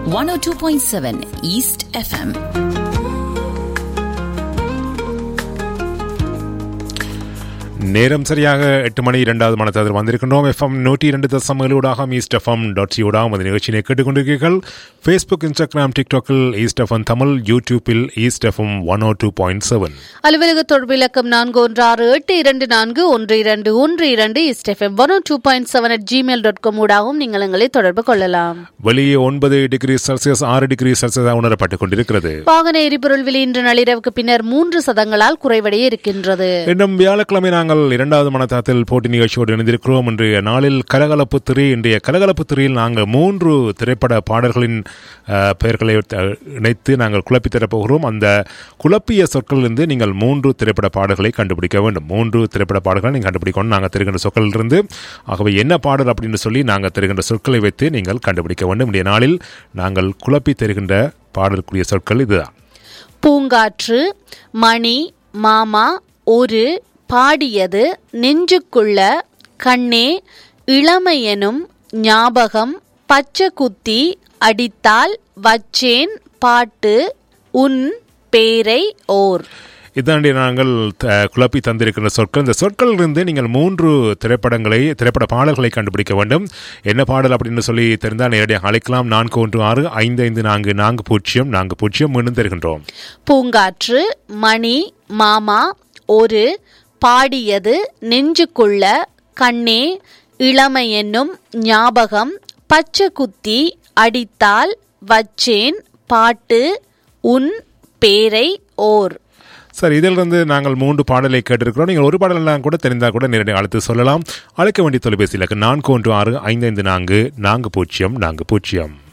102.7 East FM. நேரம் சரியாக 8 மணி 2வது மணி வந்திருக்கின்றோம். FM 102.7 ஈஸ்ட் எஃப்எம் .co அந்த நிகழ்ச்சியை கேட்டுக்கொண்டிருக்கிறீர்கள். Facebook, Instagram, டிக்டாக்கில் east FM Tamil, யூடியூப்பில் ஈஸ்ட் எஃப்எம் 102.7. அலுவலக தொடர்பு இலக்கம் 4168211212 ஈஸ்ட் எஃப்எம் 102.7 @gmail.com ஊடாகவும் நீங்கள் தொடர்பு கொள்ளலாம். வெளியே 9 டிகிரி செல்சியஸ் 6 டிகிரி செல்சியஸ் உணரப்பட்டுக் கொண்டிருக்கிறது. வாகன எரிபொருள் விலை இன்று நள்ளிரவுக்கு பின்னர் 3 சதங்களால் குறைவடைய இருக்கின்றது. இன்னும் வியாழக்கிழமை நாங்கள் 2வது மனத்தாத்தில் போட்டி நிகழ்ச்சியோடு இணைந்திருக்கிறோம். இன்றைய நாளில் கலகலப்பு திரை. இன்றைய கலகலப்பு திரையில் நாங்கள் 3 திரைப்பட பாடல்களின் பெயர்களை இணைத்து நாங்கள் குழப்பி தரப்போகிறோம். அந்த குழப்பிய சொற்களிலிருந்து நீங்கள் 3 திரைப்பட பாடல்களை கண்டுபிடிக்க வேண்டும். 3 திரைப்பட பாடல்களை நீங்கள் கண்டுபிடிக்கணும். நாங்கள் தருகின்ற சொற்களிலிருந்து. ஆகவே என்ன பாடல் அப்படின்னு சொல்லி நாங்கள் தருகின்ற சொற்களை வைத்து நீங்கள் கண்டுபிடிக்க வேண்டும். இன்றைய நாளில் நாங்கள் குழப்பி தருகின்ற பாடலுக்குரிய சொற்கள் இதுதான். பூங்காற்று, மணி, மாமா, ஒரு, பாடியது, நெஞ்சுக்குள்ள, கண்ணே, இளமையெனும், ஞாபகம், பச்சை குத்தி, அடித்தால், வச்சேன், பாட்டு, உன், பேரை, ஓர். இதாண்டி நாங்கள் குழப்பி தந்திருக்கின்ற சொற்கள். இந்த சொற்களிலிருந்து நீங்கள் 3 திரைப்பட பாடல்களை கண்டுபிடிக்க வேண்டும். என்ன பாடல் அப்படின்னு சொல்லி தெரிந்தால் நேரடியாக அழைக்கலாம். 4165544040 மீண்டும் தருகின்றோம். பூங்காற்று, மணி, மாமா, ஒரு, பாடியது, நெஞ்சுக்குள்ள, கண்ணே, இளமையென்னும், ஞாபகம், பச்சை குத்தி, அடித்தால், வச்சேன், பாட்டு, உன், பேரை, ஓர். சார், இதிலிருந்து நாங்கள் 3 பாடலை கேட்டிருக்கிறோம். நீங்கள் ஒரு பாடலாம் கூட தெரிந்தால் கூட நேரடியாக அழைத்து சொல்லலாம். அழைக்க வேண்டிய தொலைபேசி இலக்கு 4165544040.